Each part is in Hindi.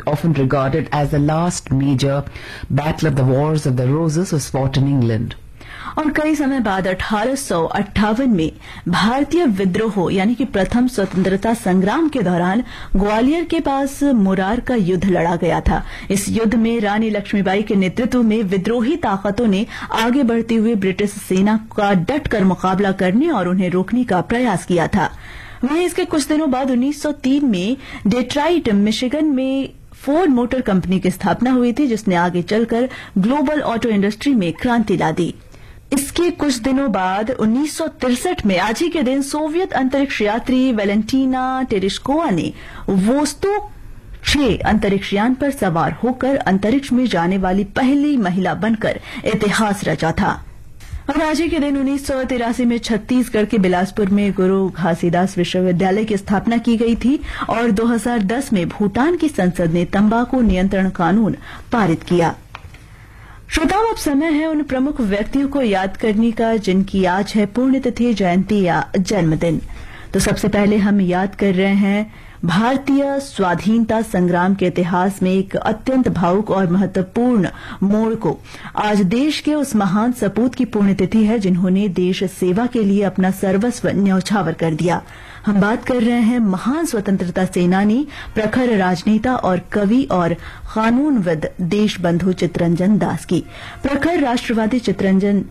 often regarded as the last major battle of the Wars of the Roses, was fought in England. और कई समय बाद 1858 में भारतीय विद्रोह यानी कि प्रथम स्वतंत्रता संग्राम के दौरान ग्वालियर के पास मुरार का युद्ध लड़ा गया था। इस युद्ध में रानी लक्ष्मीबाई के नेतृत्व में विद्रोही ताकतों ने आगे बढ़ती हुई ब्रिटिश सेना का डटकर मुकाबला करने और उन्हें रोकने का प्रयास किया था। वहीं इसके कुछ दिनों बाद 1903 में डेट्रॉइट मिशिगन में फोर्ड मोटर कंपनी की स्थापना हुई थी, जिसने आगे चलकर ग्लोबल ऑटो इंडस्ट्री में क्रांति ला दी। इसके कुछ दिनों बाद 1963 में आज ही के दिन सोवियत अंतरिक्ष यात्री वैलेंटीना टेरेस्कोवा ने वोस्तोक 6 अंतरिक्ष यान पर सवार होकर अंतरिक्ष में जाने वाली पहली महिला बनकर इतिहास रचा था। और आज ही के दिन 1983 में छत्तीसगढ़ के बिलासपुर में गुरु घासीदास विश्वविद्यालय की स्थापना की गई थी और 2010 में भूटान की संसद ने तंबाकू नियंत्रण कानून पारित किया। श्रोताओं, अब समय है उन प्रमुख व्यक्तियों को याद करने का जिनकी आज है पुण्यतिथि, जयंती या जन्मदिन। तो सबसे पहले हम याद कर रहे हैं भारतीय स्वाधीनता संग्राम के इतिहास में एक अत्यंत भावुक और महत्वपूर्ण मोड़ को। आज देश के उस महान सपूत की पुण्यतिथि है जिन्होंने देश सेवा के लिए अपना सर्वस्व न्यौछावर कर दिया। हम बात कर रहे हैं महान स्वतंत्रता सेनानी, प्रखर राजनेता और कवि और कानूनविद देशबंधु चित्तरंजन दास की। प्रखर राष्ट्रवादी चित्तरंजन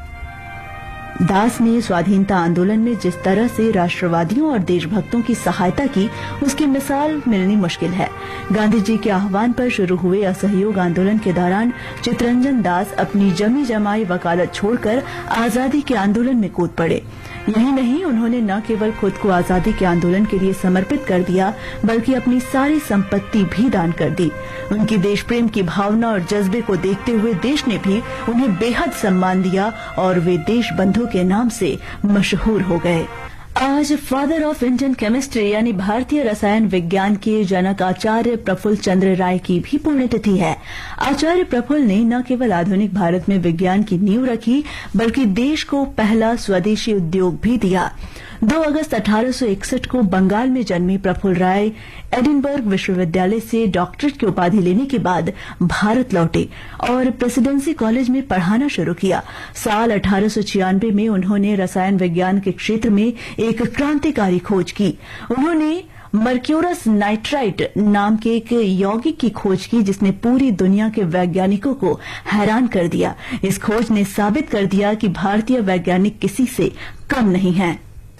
दास ने स्वाधीनता आंदोलन में जिस तरह से राष्ट्रवादियों और देशभक्तों की सहायता की, उसकी मिसाल मिलनी मुश्किल है। गांधी जी के आह्वान पर शुरू हुए असहयोग आंदोलन के दौरान चित्तरंजन दास अपनी जमी जमाई वकालत छोड़कर आजादी के आंदोलन में कूद पड़े। यही नहीं, उन्होंने न केवल खुद को आजादी के आंदोलन के लिए समर्पित कर दिया, बल्कि अपनी सारी संपत्ति भी दान कर दी। उनकी देश प्रेम की भावना और जज्बे को देखते हुए देश ने भी उन्हें बेहद सम्मान दिया और वे देशबंधु के नाम से मशहूर हो गए। आज फादर ऑफ इंडियन केमिस्ट्री यानी भारतीय रसायन विज्ञान के जनक आचार्य प्रफुल्ल चंद्र राय की भी पुण्यतिथि है। आचार्य प्रफुल्ल ने न केवल आधुनिक भारत में विज्ञान की नींव रखी, बल्कि देश को पहला स्वदेशी उद्योग भी दिया। 2 अगस्त 1861 को बंगाल में जन्मे प्रफुल्ल राय एडिनबर्ग विश्वविद्यालय से डॉक्टरेट की उपाधि लेने के बाद भारत लौटे और प्रेसिडेंसी कॉलेज में पढ़ाना शुरू किया। साल 1896 में उन्होंने रसायन विज्ञान के क्षेत्र में एक क्रांतिकारी खोज की। उन्होंने मर्क्यूरस नाइट्राइट नाम के एक यौगिक की खोज की, जिसने पूरी दुनिया के वैज्ञानिकों को हैरान कर दिया। इस खोज ने साबित कर दिया कि भारतीय वैज्ञानिक किसी से कम नहीं हैं।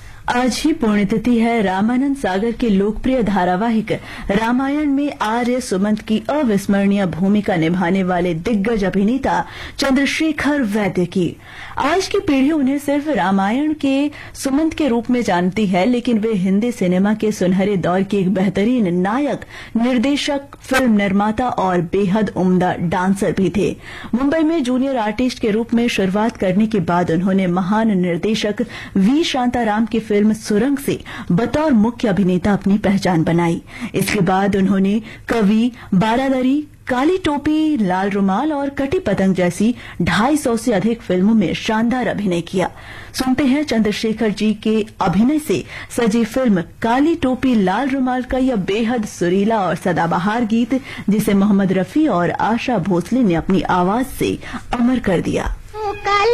आज ही पुण्यतिथि है रामानंद सागर के लोकप्रिय धारावाहिक रामायण में आर्य सुमंत की अविस्मरणीय भूमिका निभाने वाले दिग्गज अभिनेता चंद्रशेखर वैद्य की। आज की पीढ़ी उन्हें सिर्फ रामायण के सुमंत के रूप में जानती है, लेकिन वे हिंदी सिनेमा के सुनहरे दौर के एक बेहतरीन नायक, निर्देशक, फिल्म निर्माता और बेहद उम्दा डांसर भी थे। मुंबई में जूनियर आर्टिस्ट के रूप में शुरुआत करने के बाद उन्होंने महान निर्देशक वी शांताराम की फिल्म सुरंग से बतौर मुख्य अभिनेता अपनी पहचान बनाई। इसके बाद उन्होंने कवि, बारादरी, काली टोपी, लाल रुमाल और कटी पतंग जैसी 250 से अधिक फिल्मों में शानदार अभिनय किया। सुनते हैं चंद्रशेखर जी के अभिनय से सजी फिल्म काली टोपी लाल रुमाल का यह बेहद सुरीला और सदाबहार गीत, जिसे मोहम्मद रफी और आशा भोसले ने अपनी आवाज से अमर कर दिया।